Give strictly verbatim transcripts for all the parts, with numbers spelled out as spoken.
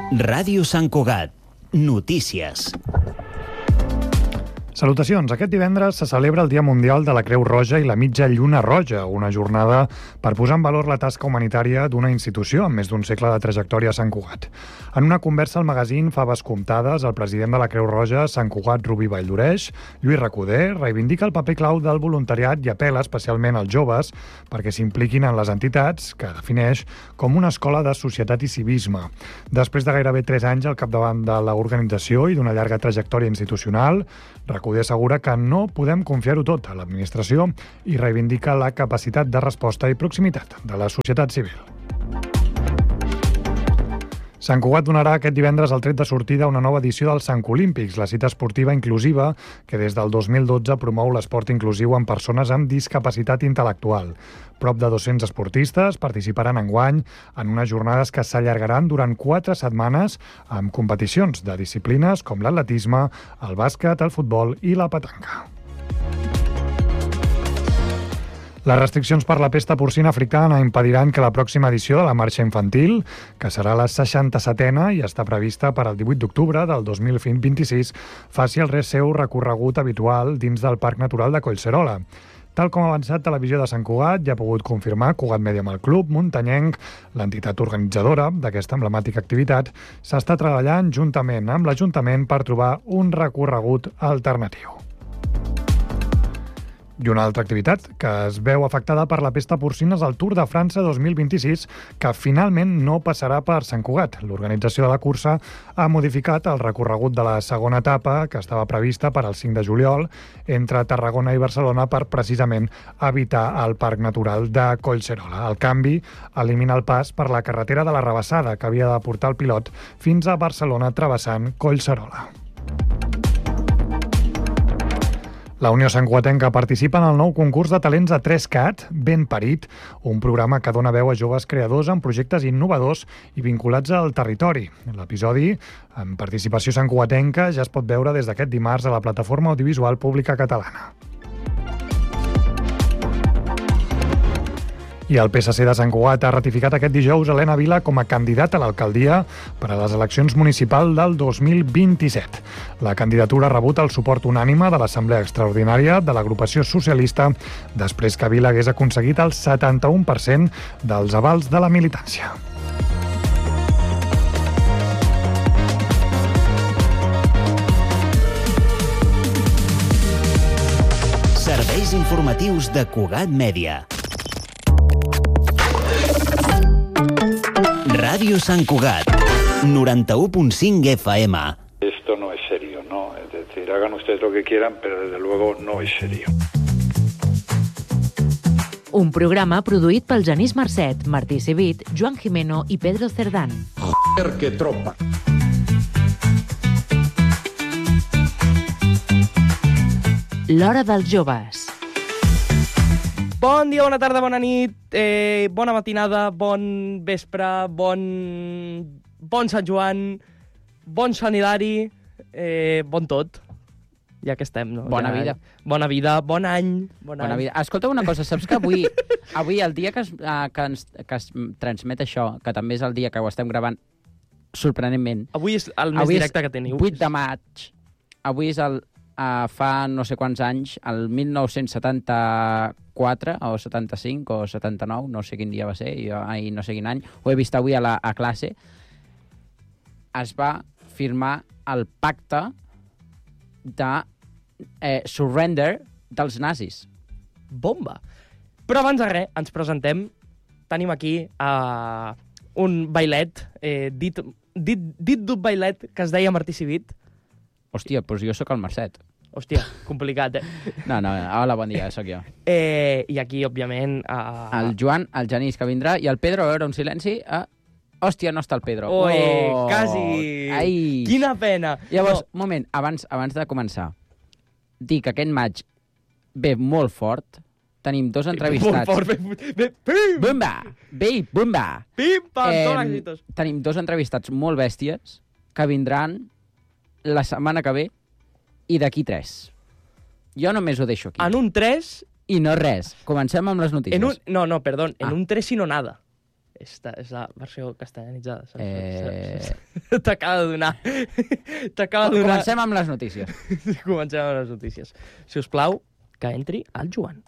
Ràdio Sant Cugat. Notícies. Salutacions. Aquest divendres se celebra el Dia Mundial de la Creu Roja i la Mitja Lluna Roja, una jornada per posar en valor la tasca humanitària d'una institució amb més d'un segle de trajectòria a Sant Cugat. En una conversa al magazín Faves Comptades, el president de la Creu Roja, Sant Cugat Rubí Valldoreix, Lluís Recoder, reivindica el paper clau del voluntariat i apela especialment als joves perquè s'impliquin en les entitats que defineix com una escola de societat i civisme. Després de gairebé tres anys al capdavant de l'organització i d'una llarga trajectòria institucional, Recoder assegura que no podem confiar-ho tot a l'administració i reivindica la capacitat de resposta i proximitat de la societat civil. Sant Cugat donarà aquest divendres el tret de sortida a una nova edició dels Sant Olímpics, la cita esportiva inclusiva que des del dos mil dotze promou l'esport inclusiu en persones amb discapacitat intel·lectual. Prop de dos-cents esportistes participaran enguany en unes jornades que s'allargaran durant quatre setmanes amb competicions de disciplines com l'atletisme, el bàsquet, el futbol i la petanca. Les restriccions per la pesta porcina africana impediran que la pròxima edició de la marxa infantil, que serà la seixanta-setena i està prevista per al divuit d'octubre del dos mil vint-i-sis, faci el seu recorregut habitual dins del Parc Natural de Collserola. Tal com ha avançat Televisió de Sant Cugat, ja ha pogut confirmar Cugat Mèdia amb el Club Muntanyenc, l'entitat organitzadora d'aquesta emblemàtica activitat, s'està treballant juntament amb l'Ajuntament per trobar un recorregut alternatiu. I una altra activitat que es veu afectada per la pesta porcina és el Tour de França dos mil vint-i-sis, que finalment no passarà per Sant Cugat. L'organització de la cursa ha modificat el recorregut de la segona etapa, que estava prevista per al cinc de juliol, entre Tarragona i Barcelona per precisament evitar el Parc Natural de Collserola. El canvi elimina el pas per la carretera de la Rabassada, que havia de portar el pilot fins a Barcelona travessant Collserola. La Unió Santcugatenca participa en el nou concurs de talents de tres cat, Ben Parit, un programa que dona veu a joves creadors en projectes innovadors i vinculats al territori. L'episodi, en participació santcugatenca, ja es pot veure des d'aquest dimarts a la plataforma audiovisual pública catalana. I el P S C de Sant Cugat ha ratificat aquest dijous Helena Vila com a candidata a l'alcaldia per a les eleccions municipals del dos mil vint-i-set. La candidatura ha rebut el suport unànime de l'Assemblea Extraordinària de l'agrupació socialista després que Vila hagués aconseguit el setanta-u per cent dels avals de la militància. Serveis informatius de Cugat Mèdia. Ràdio Sant Cugat, noranta-u punt cinc F M. Esto no es serio, ¿no? Es decir, hagan ustedes lo que quieran, pero desde luego no es serio. Un programa produït pel Genís Marcet, Martí Civit, Joan Jimeno i Pedro Cerdán. Joder, que tropa! L'Hora dels Joves. Bon dia, bona tarda, bona nit, eh, bona matinada, bon vespre, bon, bon Sant Joan, bon Sant Hilari, eh, bon tot. Ja que estem, no? Bona ja, vida. Bona vida, bon any. Bon Bona any. vida. Escolta una cosa, saps que avui, avui el dia que es, uh, que, ens, que es transmet això, que també és el dia que ho estem gravant, sorprenentment. Avui és el més avui directe que teniu. vuit de maig. Avui és el... Uh, fa no sé quants anys, el mil nou-cents setanta-quatre o setanta-cinc o setanta-nou, no sé quin dia va ser, jo ai, no sé quin any, ho he vist avui a, la, a classe, es va firmar el pacte de eh, surrender dels nazis. Bomba! Però abans de res, ens presentem. Tenim aquí uh, un bailet, eh, dit, dit, dit d'un bailet que es deia Martí Civit. Hòstia, doncs jo sóc el Marcet. Hòstia, complicat, eh? No, no, hola, bon dia, sóc jo. Eh, I aquí, òbviament... Uh... El Joan, el Genís, que vindrà, i el Pedro, a veure, un silenci. Uh... Hòstia, no està el Pedro. Oi, oh, quasi! Ai. Quina pena! Llavors, no. un moment, abans, abans de començar, dic que aquest maig ve molt fort, tenim dos entrevistats... Molt fort, ve... ve pim! Bumba! Ve, bumba! Pim, pam, eh, tot èxitos. Tenim dos entrevistats molt bèsties que vindran la setmana que ve i d'aquí tres. Jo només ho deixo aquí. En un tres... I no res. Comencem amb les notícies. En un... No, no, perdó. En ah. un tres i no nada. Esta és la versió castellanitzada. saps? Eh... T'acaba de donar... T'acaba de donar... Comencem amb les notícies. Comencem amb les notícies. Si us plau, que entri el Joan.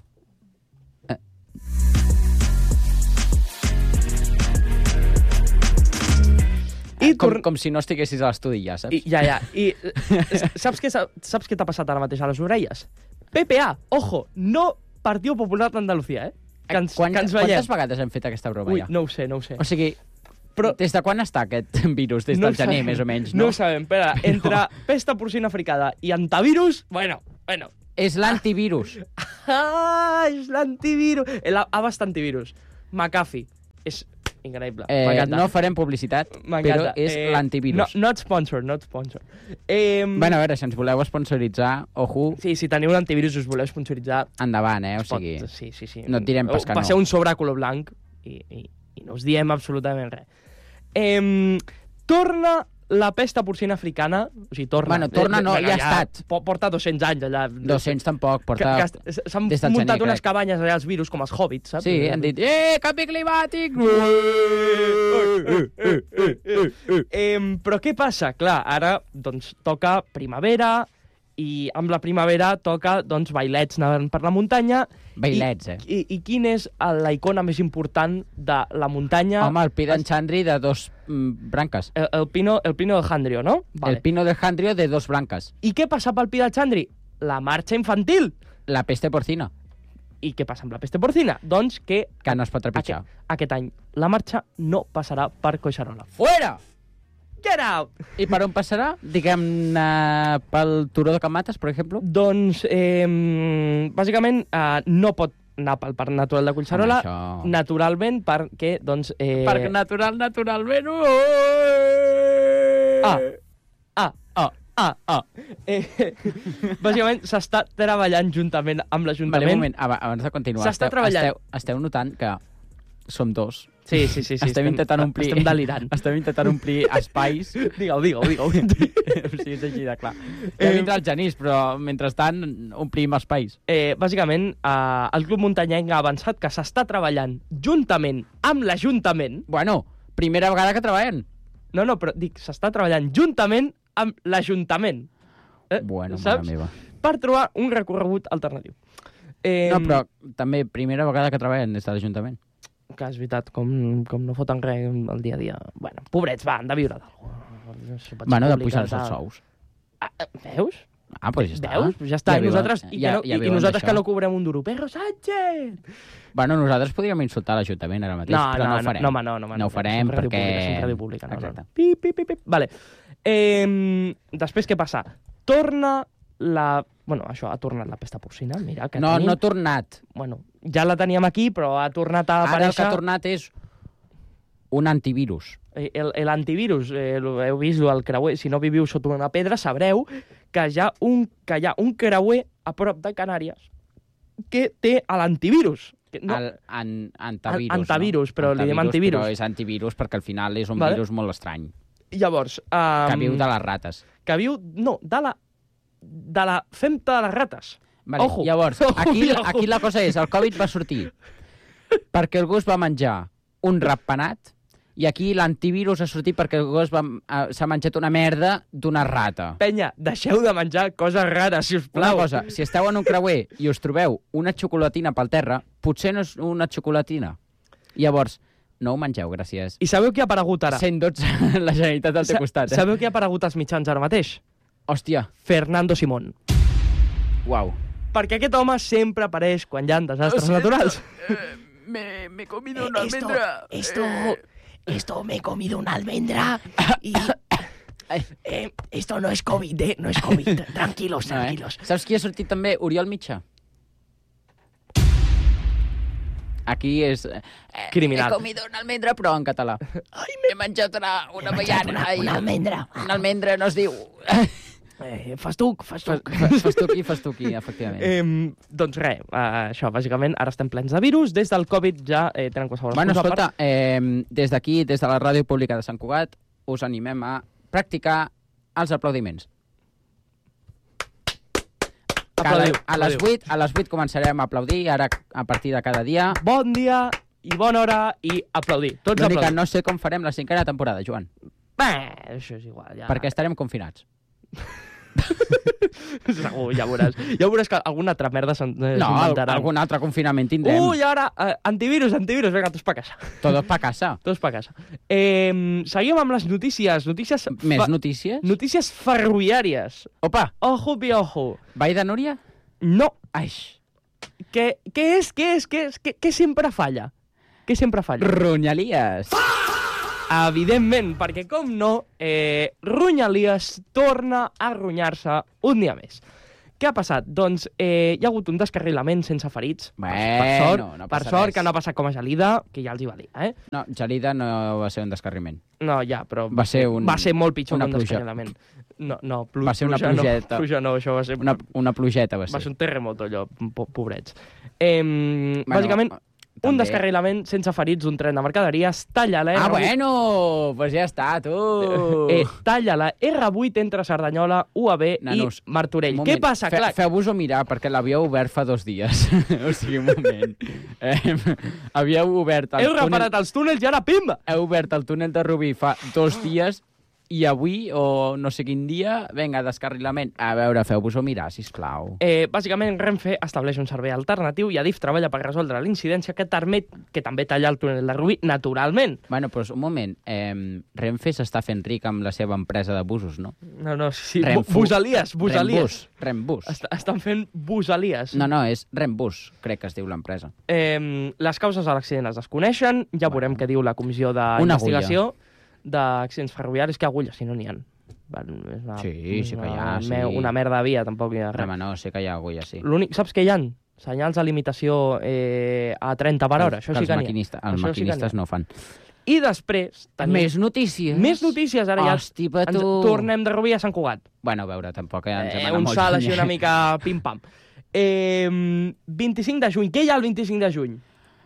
I com, com si no estiguessis a l'estudi ja, saps? I, ja, ja. I saps què, saps què t'ha passat ara mateix a les orelles? P P A, ojo, no Partido Popular d'Andalucía, eh? Que ens, Quan, que ens veiem. Quantes vegades hem fet aquesta broma Ui, ja? no ho sé, no ho sé. O sigui, però... des de quan està aquest virus? Des no del gener, sabem, més o menys, no? no? No ho sabem, espera, entre no. pesta porcina africana i antivirus, bueno, bueno. És l'antivirus. Ah, és l'antivirus. L'abast antivirus. McAfee. És increïble. Eh, no farem publicitat, però és eh, l'antivirus. No, not sponsor, not sponsor. Eh, bueno, a veure, si ens voleu sponsoritzar, ojo... Sí, si teniu un antivirus i us voleu sponsoritzar... Endavant, eh? O sigui, pot, sí, sí, sí. no et direm pas que no. Passeu un sobre a color blanc i, i, i no us diem absolutament res. Eh, torna la pesta porcina africana, o sigui, torna... Bueno, torna no, bueno, ja ha estat. Porta dos-cents anys allà. dos-cents tampoc, porta... S'han muntat gener, unes crec. cabanyes allà als virus, com els hobbits, saps? Sí, han dit, eh, canvi climàtic! eh, però què passa? Clar, ara, doncs, toca primavera, i amb la primavera toca, doncs, bailets anant per la muntanya. Bailets, I, eh? I, i quin és la icona més important de la muntanya? Home, el pi d'enxandri de dos mm, branques. El, el, pino, el pino del Jandrio, no? Vale. El pino del Jandrio de dos branques. I què passa pel pi del Jandri? La marxa infantil. La peste porcina. I què passa amb la peste porcina? Doncs que... Que no es pot trepitjar. Aquest, aquest any la marxa no passarà per Collserola. Fuera! Get out! I per on passarà? Diguem-ne pel Turó de Can Mates, per exemple? Doncs, eh, bàsicament, eh, no pot anar pel Parc Natural de Collserola, Home, això... naturalment, perquè, doncs... Eh... Parc Natural, naturalment... Oh! Ah, ah, ah, ah, ah. Eh, bàsicament, s'està treballant juntament amb l'Ajuntament. Vale, un moment, abans de continuar. S'està treballant. Esteu, esteu notant que som dos. Sí, sí, sí. sí estem, estem intentant omplir... Estem delirant. Estem intentant omplir espais. Digue-ho, digue-ho, digue-ho. Sí, és així de clar. Ja eh... vindrà el Genís, però mentrestant omplim espais. Eh, bàsicament, eh, el Club Muntanyenc ha avançat que s'està treballant juntament amb l'Ajuntament. Bueno, primera vegada que treballen. No, no, però dic, s'està treballant juntament amb l'Ajuntament. Eh? Bueno, saps? mare meva. Per trobar un recorregut alternatiu. Eh, no, però també primera vegada que treballen des de l'Ajuntament. Que és veritat, com, com no foten res el dia a dia. Bueno, pobrets, va, han de viure d'algú. Bueno, de pujar-se els sous. Ah, veus? Ah, doncs ja està. Veus? Ja està. Ja I nosaltres, viuen, i ja, que no, ja i, i nosaltres això. que no cobrem un duro. Perro Sánchez! Bueno, nosaltres podríem insultar l'Ajuntament ara mateix, no, però no, no, ho farem. No, home, no, no, no, no ho farem perquè... Som ràdio pública, no, exacte. no. Pip, pip, pip, pip. Vale. Eh, després què passa? Torna la... Bueno, això, ha tornat la pesta porcina, mira, que no, tenim... no ha tornat. Bueno, ja la teníem aquí, però ha tornat a aparèixer... Ara el que ha tornat és un antivirus. L'antivirus, eh, heu vist el creuer, si no viviu sota una pedra, sabreu que hi ha un, que hi ha un creuer a prop de Canàries que té l'antivirus. No, el an, antavirus, antavirus, no? però antavirus, li diem antivirus. Però és antivirus perquè al final és un vale. virus molt estrany. Llavors... Um, que viu de les rates. Que viu... No, de la... De la femta de les rates. Vale, Ojo. Llavors, aquí, aquí la cosa és, el Covid va sortir perquè el gos va menjar un ratpenat i aquí l'antivirus ha sortit perquè el gos s'ha menjat una merda d'una rata. Penya, deixeu de menjar coses rares, si us plau. Una cosa, si esteu en un creuer i us trobeu una xocolatina pel terra, potser no és una xocolatina. Llavors, no ho mengeu, gràcies. I sabeu qui ha aparegut ara? cent dotze, la Generalitat al teu costat. Eh? Sabeu qui ha aparegut als mitjans ara mateix? Hòstia. Fernando Simón. Uau. Perquè aquest home sempre apareix quan hi ha desastres o sea, naturals. Eh, me, me he comido una esto, almendra. Esto, eh... esto me he comido una almendra y... Eh, esto no es COVID, eh? No es COVID. Tranquilos, no, tranquilos. Eh? Saps qui ha sortit també? Oriol Mitjà. Aquí és... Eh, criminal. He comido una almendra, però en català. Ai, m'he menjat una, una avellana. Una, una almendra. Una almendra no es diu... Eh, festuc, festuc. Festuqui, festuqui, efectivament. Eh, doncs res, uh, això, bàsicament, ara estem plens de virus, des del Covid ja eh, tenen qualsevol bueno, excusa. Bueno, escolta, per... eh, des d'aquí, des de la Ràdio Pública de Sant Cugat, us animem a practicar els aplaudiments. Aplaudiu, a les vuit, a les vuit començarem a aplaudir, ara a partir de cada dia. Bon dia, i bona hora i aplaudir. Tots L'únic que aplaudir. no sé com farem la cinquena temporada, Joan. Bé, això és igual. Ja... Perquè estarem confinats. Segur, ja veuràs. Ja veuràs que alguna altra merda No, algun altre confinament tindrem. Ui, ara, uh, antivirus, antivirus, vinga, tots pa casa. Todos pa casa. Tots pa casa. Eh, seguim amb les notícies. Notícies Més fa... notícies? Notícies ferroviàries. Opa! Ojo, piojo. Vall de Núria? No. Ai. Què, què és, què és, què és, què, què sempre falla? Què sempre falla? Runyalies. Evidentment, perquè com no, eh, Runyalies torna a runyar-se un dia més. Què ha passat? Doncs eh, hi ha hagut un descarrilament sense ferits. Bueno, per sort, no per passa sort res. que no ha passat com a Gelida, que ja els hi va dir, eh? No, Gelida no va ser un descarriment. No, ja, però Va ser un- va ser molt pitjor una que un pluja. descarrilament. No, no, plu, Va ser una pluja plugeta. No, pluja no, això va ser... Una, una plugeta va ser. Va ser un terremoto, allò, po pobrets. Eh, Bueno, bàsicament, un també. descarrilament sense ferits d'un tren de mercaderies talla la R Ah, vuit... bueno! Pues ja està, tu! Eh, talla la R vuit entre Cerdanyola, U A B Nanos, i Martorell. Un Què moment, passa? fe- Clar, Feu-vos-ho mirar, perquè l'havíeu obert fa dos dies. O sigui, un moment. Eh, havíeu obert el heu túnel... reparat els túnels i ara pimba! Heu obert el túnel de Rubí fa dos dies i avui, o no sé quin dia, venga, descarrilament. A veure, feu-vos-ho mirar, sisplau. Eh, bàsicament, Renfe estableix un servei alternatiu i Adif treballa per resoldre la incidència que, permet, que també talla el túnel de Rubí, naturalment. Bueno, doncs un moment. Eh, Renfe s'està fent ric amb la seva empresa de busos, no? No, no, sí, Renfu. bu- busalies, busalies. Rembus. Rembus. Est estan fent busalies. No, no, és Rembus, crec que es diu l'empresa. Eh, les causes de l'accident es desconeixen, ja veurem què diu la comissió d'investigació d'accidents ferroviaris, que agulles, si no n'hi ha. És una, Sí, sí que hi ha, una, me- sí. una merda de via, tampoc hi ha res. Home, no, sé que hi ha agulla, sí. L'únic, saps què hi ha? Senyals de limitació eh, a trenta per hora. Això sí els que n'hi ha. maquinista, els Això sí que maquinistes n'hi ha. no fan. I després tenim... Més notícies? Més notícies, ara ja Hosti, pa ens tu. tornem de Rubí a Sant Cugat. Bueno, a veure, tampoc ens Eh, hem anat un molt salt lluny, així eh? una mica pim-pam. Eh, vint-i-cinc de juny. Què hi ha el vint-i-cinc de juny?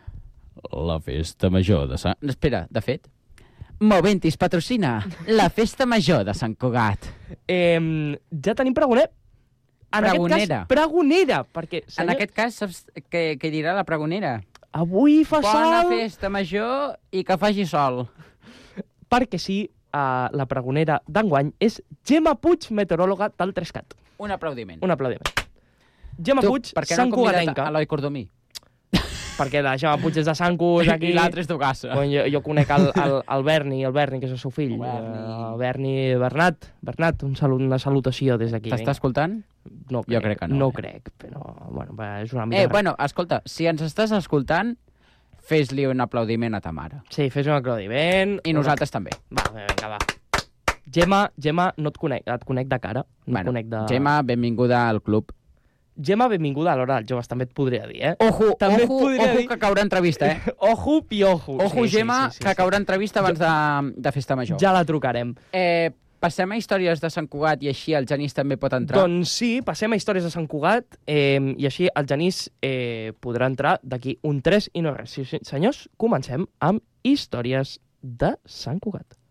La festa major de Sant... Espera, de fet... Moventis patrocina la festa major de Sant Cugat. Eh, ja tenim pregoner. En Pregonera. aquest cas, pregonera. Perquè, senyor, En aquest cas, saps què, què dirà la pregonera? avui fa Bona sol... festa major i que faci sol. Perquè sí, uh, la pregonera d'enguany és Gemma Puig, meteoròloga del Trescat. Un aplaudiment. Un aplaudiment. Gemma Tu, Puig, per què no Sant han convidat Cugatenca. a Eloi Cordomí? Perquè la Gemma Puig és de Sant Cus, aquí... I l'altre és d'Ugassa. Bueno, jo, jo conec el, el, el Berni, el Berni, que és el seu fill. El Berni. Eh, El Berni Bernat. Bernat, un salut, una salutació des d'aquí. T'està escoltant? No Jo crec que no, No eh? crec, però bueno, va, és una mica... Eh, bueno, escolta, si ens estàs escoltant, fes-li un aplaudiment a ta mare. Sí, fes un aplaudiment. I nosaltres també. Va, vinga, va. Gemma, Gemma, no et conec, et conec de cara. No et Bueno, conec de... Gemma, benvinguda al club. Gemma, benvinguda a l'hora dels joves, també et podria dir, eh? Ojo, També et ojo, podria ojo dir- que caurà entrevista, eh? Ojo, piojo. Ojo, Sí, sí, Gemma, sí, sí, que sí. caurà entrevista abans de, de festa major. Ja la trucarem. Eh, passem a històries de Sant Cugat i així el Genís també pot entrar. Doncs sí, passem a històries de Sant Cugat eh, i així el Genís eh, podrà entrar d'aquí un tres i no res. Sí, sí, senyors, comencem amb històries de Sant Cugat.